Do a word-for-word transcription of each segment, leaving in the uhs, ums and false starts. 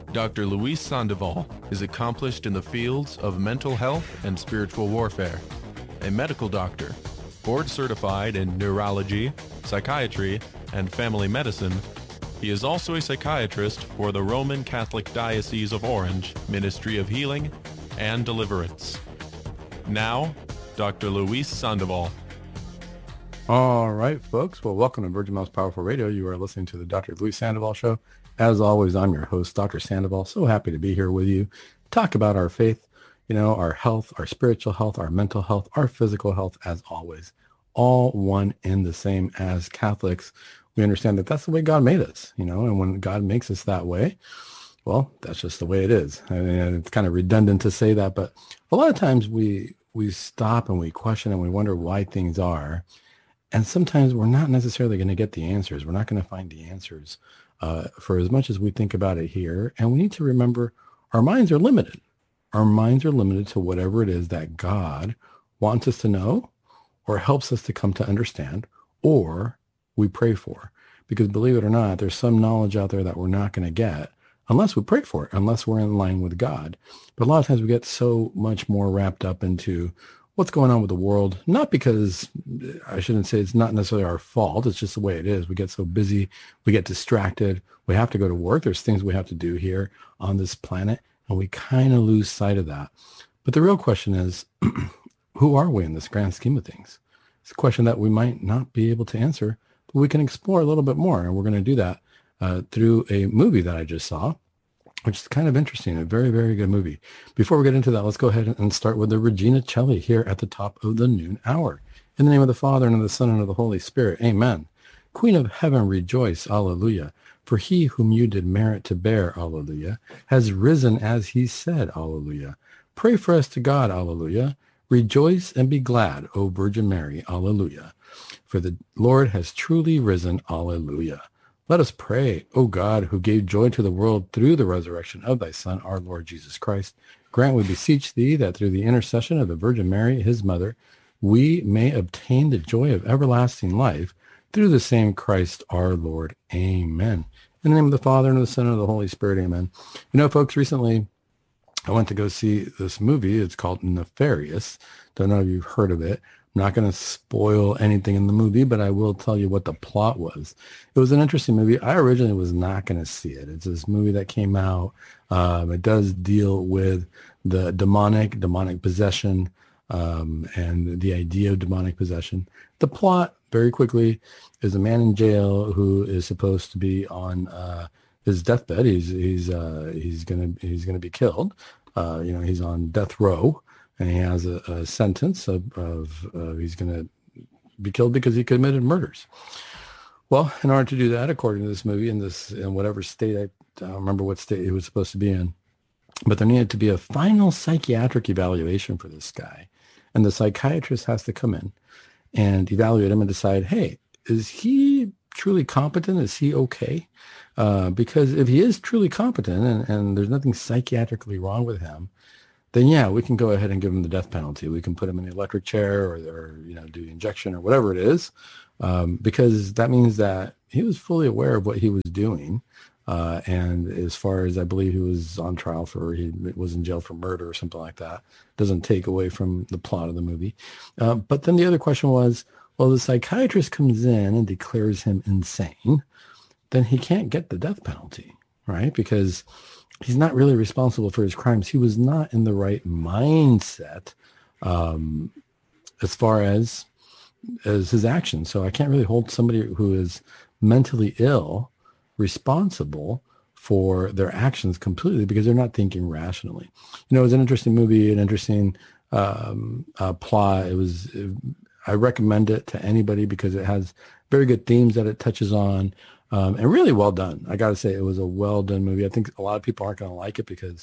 Doctor Luis Sandoval is accomplished in the fields of mental health and spiritual warfare. A medical doctor, board certified in neurology, psychiatry, and family medicine, he is also a psychiatrist for the Roman Catholic Diocese of Orange Ministry of Healing and Deliverance. Now, Doctor Luis Sandoval. All right, folks. Well, welcome to Virgin Most Powerful Radio. You are listening to the Doctor Luis Sandoval Show. As always, I'm your host, Doctor Sandoval. So happy to be here with you. Talk about our faith, you know, our health, our spiritual health, our mental health, our physical health, as always. All one and the same. As Catholics, we understand that that's the way God made us, you know, and when God makes us that way, well, that's just the way it is. I mean, it's kind of redundant to say that, but a lot of times we we stop and we question and we wonder why things are. And sometimes we're not necessarily going to get the answers. We're not going to find the answers uh, for as much as we think about it here. And we need to remember our minds are limited. Our minds are limited to whatever it is that God wants us to know or helps us to come to understand or we pray for. Because believe it or not, there's some knowledge out there that we're not going to get unless we pray for it, unless we're in line with God. But a lot of times we get so much more wrapped up into what's going on with the world, not because, I shouldn't say it's not necessarily our fault, it's just the way it is. We get so busy, we get distracted, we have to go to work, there's things we have to do here on this planet, and we kind of lose sight of that. But the real question is, who are we in this grand scheme of things? It's a question that we might not be able to answer, but we can explore a little bit more, and we're going to do that uh, through a movie that I just saw, which is kind of interesting, a very, very good movie. Before we get into that, let's go ahead and start with the Regina Celli here at the top of the noon hour. In the name of the Father, and of the Son, and of the Holy Spirit, amen. Queen of heaven, rejoice, alleluia. For he whom you did merit to bear, alleluia, has risen as he said, alleluia. Pray for us to God, alleluia. Rejoice and be glad, O Virgin Mary, alleluia. For the Lord has truly risen, alleluia. Let us pray, O God, who gave joy to the world through the resurrection of thy Son, our Lord Jesus Christ. Grant, we beseech thee, that through the intercession of the Virgin Mary, his mother, we may obtain the joy of everlasting life through the same Christ our Lord. Amen. In the name of the Father, and of the Son, and of the Holy Spirit, amen. You know, folks, recently I went to go see this movie. It's called Nefarious. Don't know if you've heard of it. I'm not going to spoil anything in the movie, but I will tell you what the plot was. It was an interesting movie. I originally was not going to see it. It's this movie that came out. Um, it does deal with the demonic, demonic possession, um, and the idea of demonic possession. The plot, very quickly, is a man in jail who is supposed to be on uh, his deathbed. He's he's uh, he's gonna he's gonna be killed. Uh, you know, he's on death row. And he has a, a sentence of, of uh, he's going to be killed because he committed murders. Well, in order to do that, according to this movie, in this in whatever state, I, I don't remember what state he was supposed to be in, but there needed to be a final psychiatric evaluation for this guy. And the psychiatrist has to come in and evaluate him and decide, hey, is he truly competent? Is he okay? Uh, because if he is truly competent and, and there's nothing psychiatrically wrong with him, then yeah, we can go ahead and give him the death penalty. We can put him in the electric chair or, or you know, do the injection or whatever it is, um, because that means that he was fully aware of what he was doing. Uh, and as far as I believe he was on trial for, he was in jail for murder or something like that. Doesn't take away from the plot of the movie. Uh, but then the other question was, well, the psychiatrist comes in and declares him insane, then he can't get the death penalty, right? Because he's not really responsible for his crimes. He was not in the right mindset um, as far as as his actions. So I can't really hold somebody who is mentally ill responsible for their actions completely because they're not thinking rationally. You know, it was an interesting movie, an interesting um, uh, plot. It was. It, I recommend it to anybody because it has very good themes that it touches on. Um, and really well done. I got to say, it was a well done movie. I think a lot of people aren't going to like it because,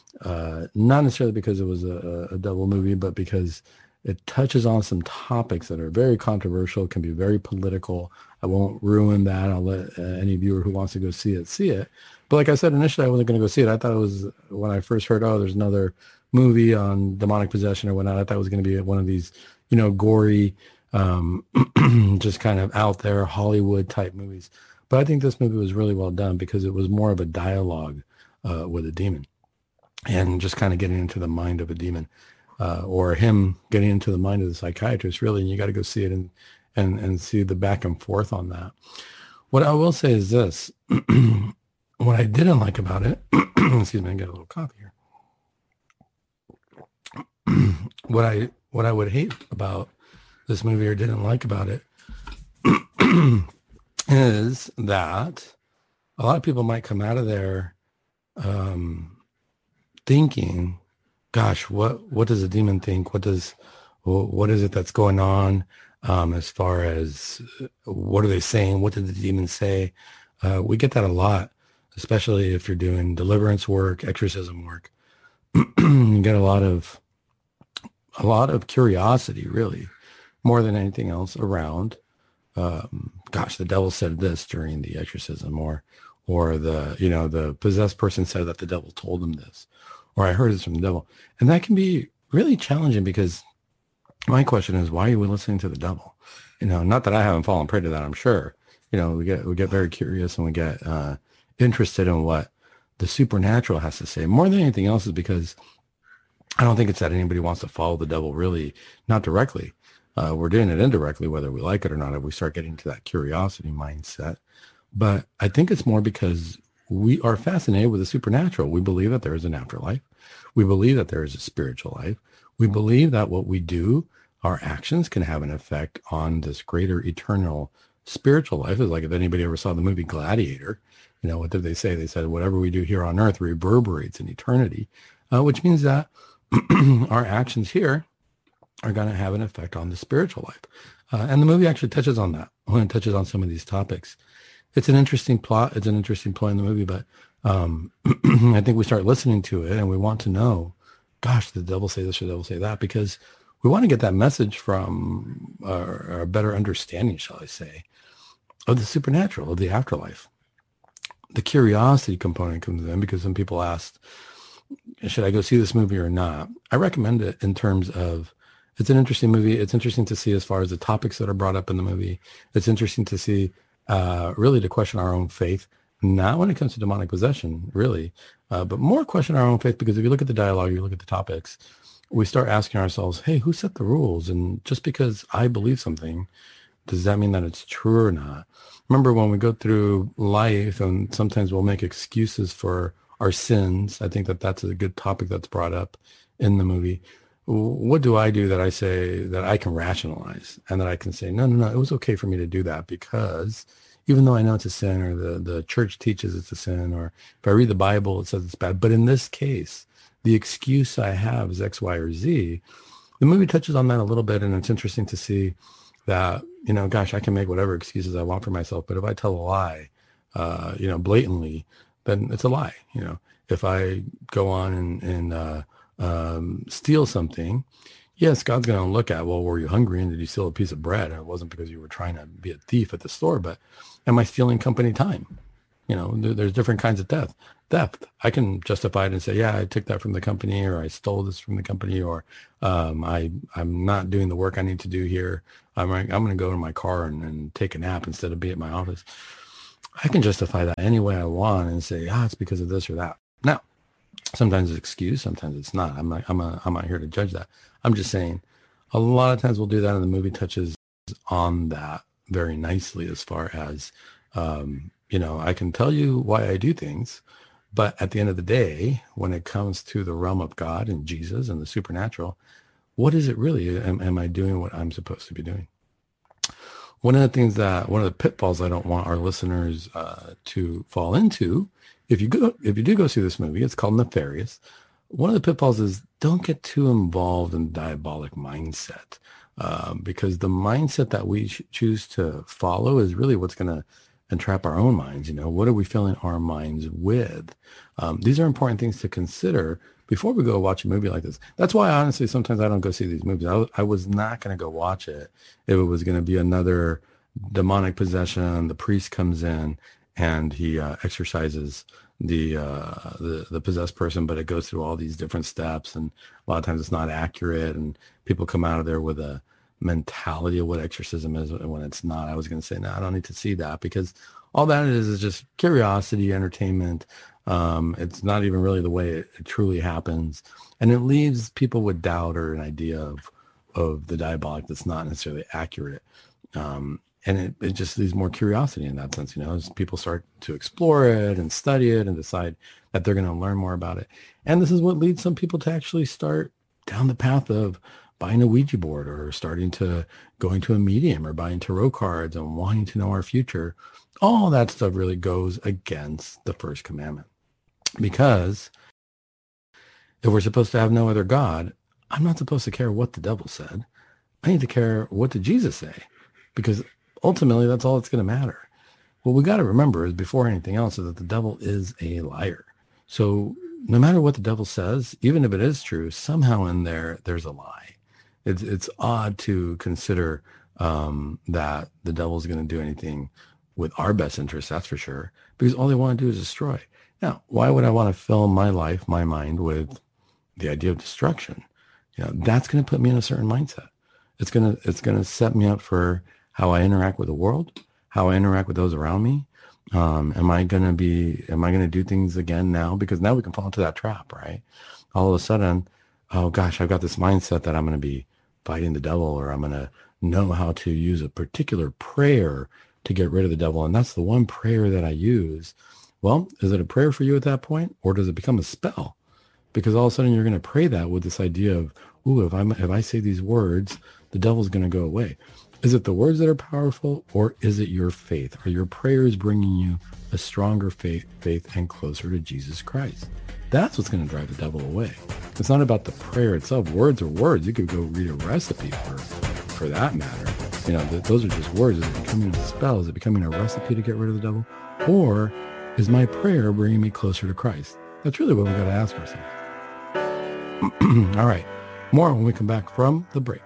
uh, not necessarily because it was a, a double movie, but because it touches on some topics that are very controversial, can be very political. I won't ruin that. I'll let uh, any viewer who wants to go see it, see it. But like I said, initially I wasn't going to go see it. I thought it was, when I first heard, oh, there's another movie on demonic possession or whatnot, I thought it was going to be one of these, you know, gory, um, just kind of out there Hollywood type movies. But I think this movie was really well done because it was more of a dialogue uh, with a demon, and just kind of getting into the mind of a demon, uh, or him getting into the mind of the psychiatrist, really. And you got to go see it and, and, and see the back and forth on that. What I will say is this. What I didn't like about it, excuse me, I got a little coffee here. what I what I would hate about this movie, or didn't like about it, is that a lot of people might come out of there um, thinking, "Gosh, what what does a demon think? What does what is it that's going on? Um, as far as what are they saying? What did the demons say?" Uh, we get that a lot, especially if you're doing deliverance work, exorcism work. You get a lot of a lot of curiosity, really, more than anything else around. Um, gosh, the devil said this during the exorcism, or or the you know the possessed person said that the devil told them this, or I heard this from the devil, and that can be really challenging, because my question is, why are we listening to the devil? You know, not that I haven't fallen prey to that. I'm sure. You know, we get we get very curious, and we get uh, interested in what the supernatural has to say. More than anything else is because I don't think it's that anybody wants to follow the devil, really, not directly. Uh, we're doing it indirectly, whether we like it or not, if we start getting to that curiosity mindset. But I think it's more because we are fascinated with the supernatural. We believe that there is an afterlife. We believe that there is a spiritual life. We believe that what we do, our actions, can have an effect on this greater eternal spiritual life. Is like, if anybody ever saw the movie Gladiator, you know, what did they say? They said, whatever we do here on earth reverberates in eternity, uh, which means that our actions here are going to have an effect on the spiritual life. Uh, and the movie actually touches on that when it touches on some of these topics. It's an interesting plot. It's an interesting plot in the movie, but um, I think we start listening to it and we want to know, gosh, did the devil say this or the devil say that? Because we want to get that message from a better understanding, shall I say, of the supernatural, of the afterlife. The curiosity component comes in because some people asked, should I go see this movie or not? I recommend it in terms of, it's an interesting movie. It's interesting to see as far as the topics that are brought up in the movie. It's interesting to see, uh, really, to question our own faith, not when it comes to demonic possession, really, uh, but more question our own faith, because if you look at the dialogue, you look at the topics, we start asking ourselves, hey, who set the rules? And just because I believe something, does that mean that it's true or not? Remember, when we go through life, and sometimes we'll make excuses for our sins. I think that that's a good topic that's brought up in the movie. What do I do that I say that I can rationalize, and that I can say, no, no, no, it was okay for me to do that, because even though I know it's a sin, or the, the church teaches it's a sin, or if I read the Bible, it says it's bad. But in this case, the excuse I have is X, Y, or Z. The movie touches on that a little bit, and it's interesting to see that, you know, gosh, I can make whatever excuses I want for myself, but if I tell a lie, uh, you know, blatantly, then it's a lie. You know, if I go on and, and uh, um, steal something, yes, God's going to look at, well, were you hungry and did you steal a piece of bread? And it wasn't because you were trying to be a thief at the store, but am I stealing company time? You know, there, there's different kinds of theft. Theft. I can justify it and say, yeah, I took that from the company, or I stole this from the company, or um, I, I'm not doing the work I need to do here. I'm, I'm going to go to my car and, and take a nap instead of be at my office. I can justify that any way I want and say, ah, it's because of this or that. Now, sometimes it's excuse, sometimes it's not. I'm not, I'm, a, I'm not here to judge that. I'm just saying a lot of times we'll do that, and the movie touches on that very nicely as far as, um, you know, I can tell you why I do things, but at the end of the day, when it comes to the realm of God and Jesus and the supernatural, what is it really? Am, am I doing what I'm supposed to be doing? One of the things that, one of the pitfalls I don't want our listeners uh, to fall into, if you go, if you do go see this movie, it's called Nefarious. One of the pitfalls is don't get too involved in diabolic mindset, um, because the mindset that we ch- choose to follow is really what's going to entrap our own minds. You know, what are we filling our minds with? Um, these are important things to consider before we go watch a movie like this. That's why, honestly, sometimes I don't go see these movies. I, I was not going to go watch it if it was going to be another demonic possession. The priest comes in and he uh, exorcises the, uh, the the possessed person, but it goes through all these different steps, and a lot of times it's not accurate, and people come out of there with a mentality of what exorcism is when it's not. I was going to say, no, I don't need to see that, because all that is is just curiosity, entertainment. Um, it's not even really the way it, it truly happens. And it leaves people with doubt or an idea of, of the diabolic that's not necessarily accurate. Um, and it, it just leaves more curiosity in that sense, you know, as people start to explore it and study it and decide that they're going to learn more about it. And this is what leads some people to actually start down the path of buying a Ouija board or starting to going to a medium or buying tarot cards and wanting to know our future. All that stuff really goes against the first commandment. Because if we're supposed to have no other God, I'm not supposed to care what the devil said. I need to care what did Jesus say, because ultimately that's all that's going to matter. What we got to remember is before anything else is that the devil is a liar. So no matter what the devil says, even if it is true, somehow in there, there's a lie. It's, it's odd to consider um, that the devil's going to do anything with our best interests, that's for sure, because all they want to do is destroy. Now, why would I want to fill my life, my mind with the idea of destruction? You know, that's going to put me in a certain mindset. It's going to, it's going to set me up for how I interact with the world, how I interact with those around me. Um, am I going to be, am I going to do things again now? Because now we can fall into that trap, right? All of a sudden, oh gosh, I've got this mindset that I'm going to be fighting the devil, or I'm going to know how to use a particular prayer to get rid of the devil. And that's the one prayer that I use. Well, is it a prayer for you at that point, or does it become a spell? Because all of a sudden you're going to pray that with this idea of, ooh, if, I'm, if I say these words, the devil's going to go away. Is it the words that are powerful, or is it your faith? Are your prayers bringing you a stronger faith, faith and closer to Jesus Christ? That's what's going to drive the devil away. It's not about the prayer itself. Words are words. You could go read a recipe for, for that matter. You know, th- those are just words. Is it becoming a spell? Is it becoming a recipe to get rid of the devil? Or is my prayer bringing me closer to Christ? That's really what we got to ask ourselves. All right. More when we come back from the break.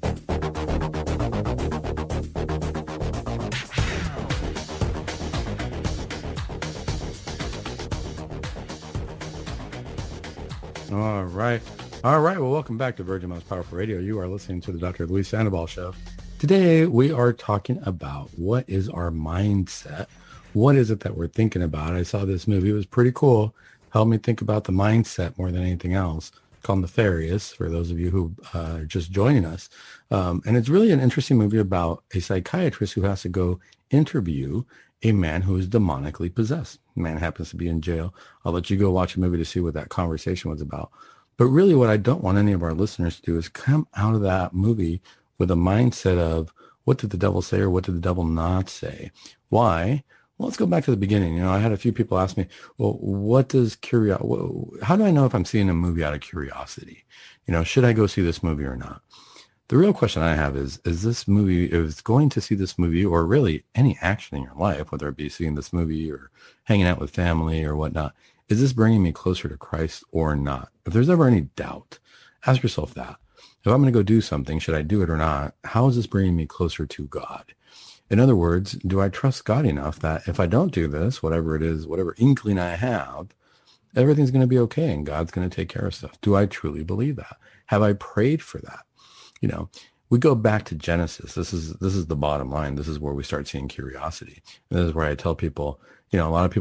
All right. All right. Well, welcome back to Virgin Most Powerful Radio. You are listening to the Doctor Luis Sandoval Show. Today, we are talking about what is our mindset. What is it that we're thinking about? I saw this movie. It was pretty cool. Helped me think about the mindset more than anything else. Called Nefarious, for those of you who uh, are just joining us. Um, and it's really an interesting movie about a psychiatrist who has to go interview a man who is demonically possessed. The man happens to be in jail. I'll let you go watch a movie to see what that conversation was about. But really what I don't want any of our listeners to do is come out of that movie with a mindset of, what did the devil say or what did the devil not say? Why? Well, let's go back to the beginning. You know, I had a few people ask me, well, what does curiosity, how do I know if I'm seeing a movie out of curiosity? You know, should I go see this movie or not? The real question I have is, is this movie, is going to see this movie, or really any action in your life, whether it be seeing this movie or hanging out with family or whatnot, is this bringing me closer to Christ or not? If there's ever any doubt, ask yourself that. If I'm going to go do something, should I do it or not? How is this bringing me closer to God? In other words, do I trust God enough that if I don't do this, whatever it is, whatever inkling I have, everything's going to be okay and God's going to take care of stuff? Do I truly believe that? Have I prayed for that? You know, we go back to Genesis. This is this is the bottom line. This is where we start seeing curiosity. And this is where I tell people, you know, a lot of people